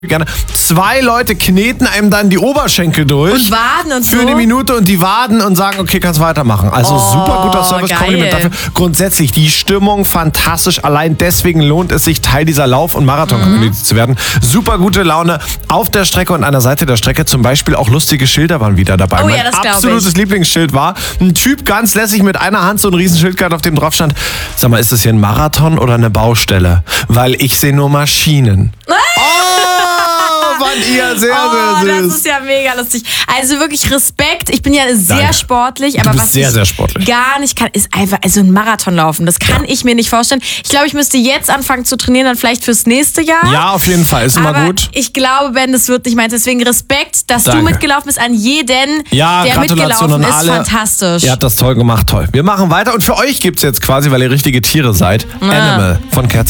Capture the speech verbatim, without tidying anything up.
Gerne. Zwei Leute kneten einem dann die Oberschenkel durch. Und Waden und für so. eine Minute und die Waden und sagen, okay, kannst weitermachen. Also Oh, super guter Service, geil. Kompliment dafür. Grundsätzlich die Stimmung fantastisch. Allein deswegen lohnt es sich, Teil dieser Lauf- und Marathon-Community mhm. zu werden. Super gute Laune auf der Strecke und an der Seite der Strecke zum Beispiel auch lustige Schilder waren wieder dabei. Oh, mein ja, das glaub absolutes ich. Lieblingsschild war ein Typ ganz lässig mit einer Hand so ein Riesenschild gehabt, auf dem drauf stand, sag mal, ist das hier ein Marathon oder eine Baustelle? Weil ich sehe nur Maschinen. Fand ihr sehr, oh, sehr süß. das ist ja mega lustig. Also wirklich Respekt. Ich bin ja sehr Danke. sportlich, Du aber bist was sehr, ich sehr sportlich. gar nicht kann, ist einfach also ein Marathon laufen. Das kann Ja. ich mir nicht vorstellen. Ich glaube, ich müsste jetzt anfangen zu trainieren, dann vielleicht fürs nächste Jahr. Ja, auf jeden Fall. Ist immer aber gut. ich glaube, Ben, das wird nicht meins. Deswegen Respekt, dass Danke. du mitgelaufen bist an jeden, Ja, der Gratulation mitgelaufen an ist. alle. Fantastisch. Ihr habt das toll gemacht, toll. Wir machen weiter und für euch gibt's jetzt quasi, weil ihr richtige Tiere seid, Ja. Animal von Cats.